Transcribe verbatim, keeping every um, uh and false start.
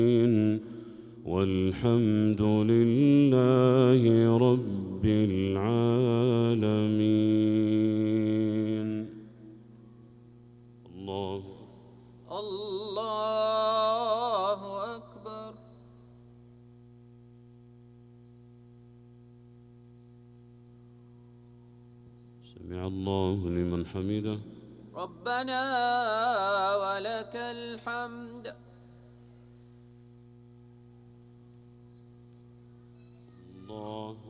والحمد لله رب العالمين. الله الله أكبر. سمع الله لمن حمده. ربنا ولك الحمد. الله